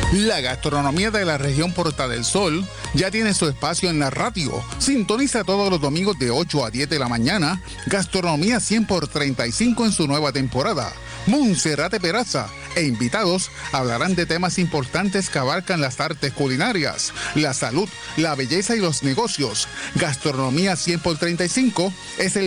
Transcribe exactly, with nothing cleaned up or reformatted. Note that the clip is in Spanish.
La gastronomía de la región Porta del Sol ya tiene su espacio en la radio. Sintoniza todos los domingos de ocho a diez de la mañana. Gastronomía cien por treinta y cinco en su nueva temporada. Monserrate Peraza e invitados hablarán de temas importantes que abarcan las artes culinarias, la salud, la belleza y los negocios. Gastronomía cien por treinta y cinco es el